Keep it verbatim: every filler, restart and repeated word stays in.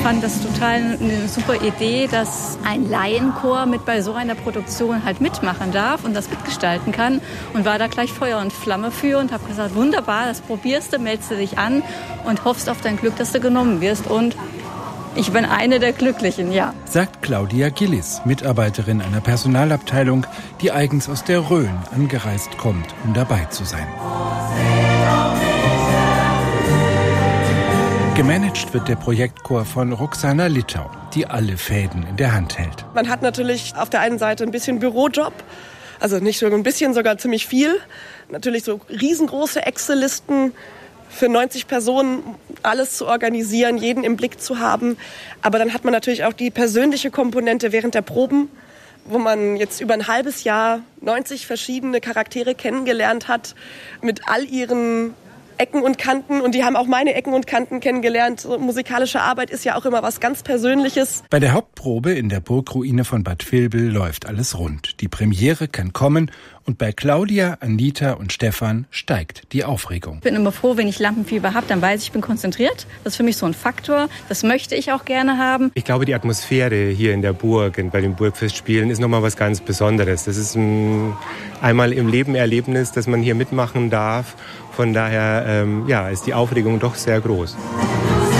fand das total eine super Idee, dass ein Laienchor mit bei so einer Produktion halt mitmachen darf und das mitgestalten kann und war da gleich Feuer und Flamme für und habe gesagt, wunderbar, das probierst du, meldest du dich an und hoffst auf dein Glück, dass du genommen wirst und ich bin eine der Glücklichen, ja. Sagt Claudia Gillis, Mitarbeiterin einer Personalabteilung, die eigens aus der Rhön angereist kommt, um dabei zu sein. Gemanagt wird der Projektchor von Roxana Littau, die alle Fäden in der Hand hält. Man hat natürlich auf der einen Seite ein bisschen Bürojob, also nicht nur ein bisschen, sogar ziemlich viel. Natürlich so riesengroße Excel-Listen für neunzig Personen, alles zu organisieren, jeden im Blick zu haben. Aber dann hat man natürlich auch die persönliche Komponente während der Proben, wo man jetzt über ein halbes Jahr neunzig verschiedene Charaktere kennengelernt hat, mit all ihren Ecken und Kanten. Und die haben auch meine Ecken und Kanten kennengelernt. So, musikalische Arbeit ist ja auch immer was ganz Persönliches. Bei der Hauptprobe in der Burgruine von Bad Vilbel läuft alles rund. Die Premiere kann kommen und bei Claudia, Anita und Stefan steigt die Aufregung. Ich bin immer froh, wenn ich Lampenfieber habe, dann weiß ich, ich bin konzentriert. Das ist für mich so ein Faktor. Das möchte ich auch gerne haben. Ich glaube, die Atmosphäre hier in der Burg und bei den Burgfestspielen ist nochmal was ganz Besonderes. Das ist ein einmal im Leben Erlebnis, dass man hier mitmachen darf. Von daher ähm, ja, ist die Aufregung doch sehr groß.